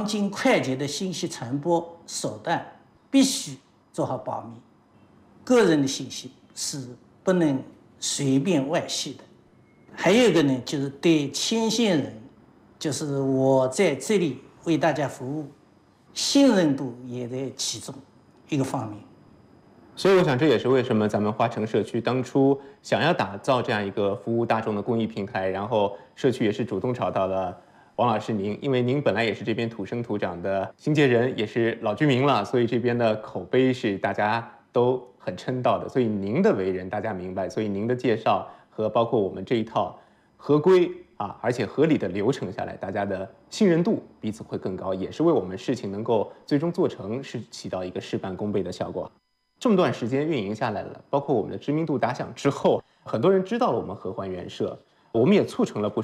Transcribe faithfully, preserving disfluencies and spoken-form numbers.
今快捷的信息传播手段必须做好保密，个人的信息是不能随便外泄的。还有一个呢，就是对牵线人，就是我在这里为大家服务，信任度也在其中一个方面。 所以我想这也是为什么咱们花城社区当初想要打造这样一个服务大众的公益平台，然后社区也是主动找到了王老师您，因为您本来也是这边土生土长的新界人，也是老居民了，所以这边的口碑是大家都很称道的，所以您的为人大家明白，所以您的介绍和包括我们这一套合规啊，而且合理的流程下来，大家的信任度彼此会更高，也是为我们事情能够最终做成是起到一个事半功倍的效果。这么段时间运营下来了，包括我们的知名度打响之后，很多人知道了我们合欢园社，我们也促成了不